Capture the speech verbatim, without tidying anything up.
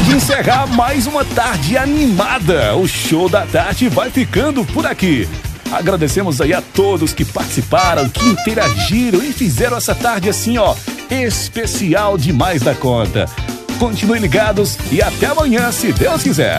de encerrar mais uma tarde animada. O Show da Tarde vai ficando por aqui. Agradecemos aí a todos que participaram, que interagiram e fizeram essa tarde assim, ó, especial demais da conta. Continuem ligados e até amanhã, se Deus quiser.